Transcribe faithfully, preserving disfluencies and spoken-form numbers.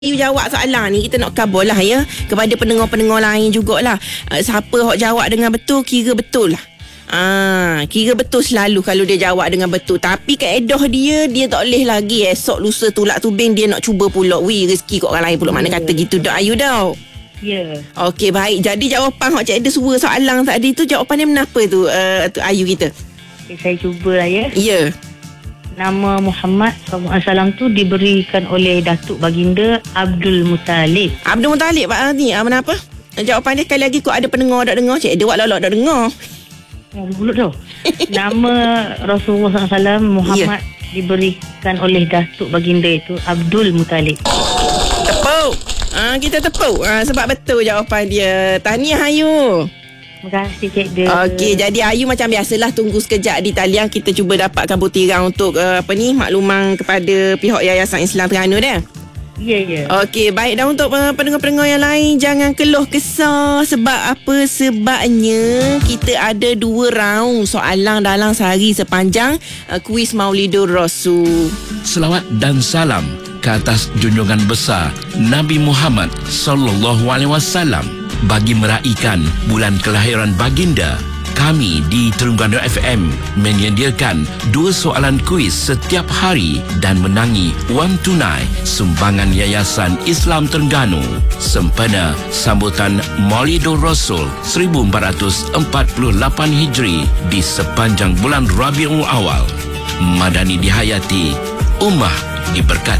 You jawab soalan ni, kita nak kabul lah ya kepada pendengar-pendengar lain jugalah. Uh, siapa hok jawab dengan betul, kira betul lah. Ah, kira betul selalu kalau dia jawab dengan betul. Tapi kaedah dia, dia tak boleh lagi esok lusa tulak tubing dia nak cuba pula. Wih, rezeki kat orang lain pula. Mana yeah. kata gitu dak Ayu dah. Ya. Yeah. Okey, baik. Jadi jawapan hok Cik Eda suruh soalan tadi tu, jawapan dia menapa tu, uh, tu Ayu kita? Okay, saya cubalah ya. Ya. Yeah. Nama Muhammad sallallahu alaihi wasallam tu diberikan oleh Datuk Baginda Abdul Muttalib. Abdul Muttalib Pak ni, ah, kenapa? Jawapan dia sekali lagi kau ada pendengar tak dengar, Cik Eda buat lolok tak dengar. Oh, mulut tu. Nama Rasulullah sallallahu alaihi wasallam Muhammad yeah. diberikan oleh Datuk Baginda itu Abdul Muttalib. Tepuk. Ah, kita tepuk. Ah, sebab betul jawapan dia. Tahniah Ayu. Terima kasih Cik Eda. Okey, jadi Ayu macam biasalah tunggu sekejap di talian, kita cuba dapatkan butiran untuk uh, apa ni makluman kepada pihak Yayasan Islam Terengganu dah. Ya, ya. Okey, baik dah untuk uh, pendengar-pendengar yang lain jangan keluh kesah. Sebab apa? Sebabnya kita ada dua round soalan dalam sehari sepanjang uh, kuis Maulidur Rasul. Selawat dan salam ke atas junjungan besar Nabi Muhammad sallallahu alaihi wasallam. Bagi meraihkan bulan kelahiran baginda, kami di Terengganu F M menyediakan dua soalan kuis setiap hari dan menangi wang tunai sumbangan Yayasan Islam Terengganu sempena sambutan Maulidur Rasul seribu empat ratus empat puluh lapan Hijri di sepanjang bulan Rabiul Awal. Madani dihayati, ummah diberkati.